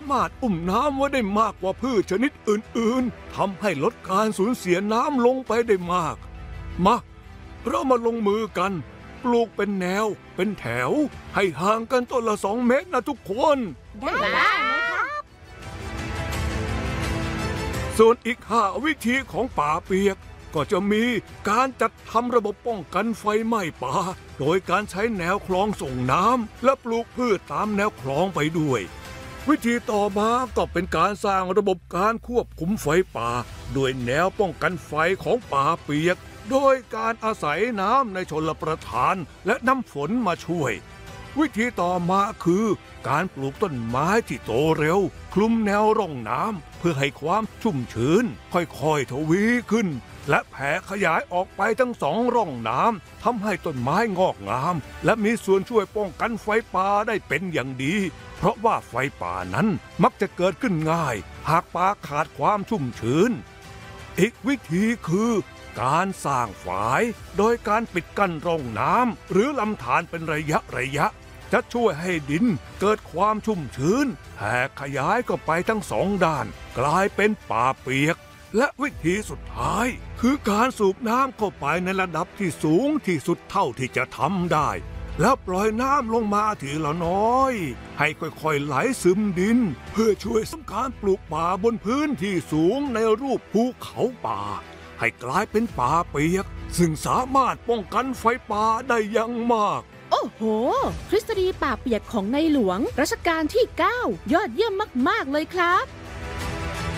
ามารถอุ้มน้ำไว้ได้มากกว่าพืชชนิดอื่นๆทำให้ลดการสูญเสียน้ำลงไปได้มากมาเรามาลงมือกันปลูกเป็นแนวเป็นแถวให้ห่างกันต้นละ2 เมตรนะทุกคนได้ครับส่วนอีก5 วิธีของป่าเปียกก็จะมีการจัดทำระบบป้องกันไฟไหม้ป่าโดยการใช้แนวคลองส่งน้ำและปลูกพืชตามแนวคลองไปด้วยวิธีต่อมาก็เป็นการสร้างระบบการควบคุมไฟป่าด้วยแนวป้องกันไฟของป่าเปียกโดยการอาศัยน้ำในชลประทานและน้ำฝนมาช่วยวิธีต่อมาคือการปลูกต้นไม้ที่โตเร็วคลุมแนวร่องน้ำเพื่อให้ความชุ่มชื้นค่อยๆทวีขึ้นและแผ่ขยายออกไปทั้ง2 ร่องน้ำทำให้ต้นไม้งอกงามและมีส่วนช่วยป้องกันไฟป่าได้เป็นอย่างดีเพราะว่าไฟป่านั้นมักจะเกิดขึ้นง่ายหากป่าขาดความชุ่มชื้นอีกวิธีคือการสร้างฝายโดยการปิดกั้นร่องน้ำหรือลำธารเป็นระยะจะช่วยให้ดินเกิดความชุ่มชื้นแผ่ขยายก็ไปทั้ง2 ด้านกลายเป็นป่าเปียกและวิธีสุดท้ายคือการสูบน้ำเข้าไปในระดับที่สูงที่สุดเท่าที่จะทำได้แล้วปล่อยน้ำลงมาทีละน้อยให้ค่อยๆไหลซึมดินเพื่อช่วยสำการปลูกป่าบนพื้นที่สูงในรูปภูเขาป่าให้กลายเป็นป่าเปียกซึ่งสามารถป้องกันไฟป่าได้อย่างมากโอ้โหทฤษฎีป่าเปียกของในหลวงรัชกาลที่ 9 ยอดเยี่ยมมากๆเลยครับ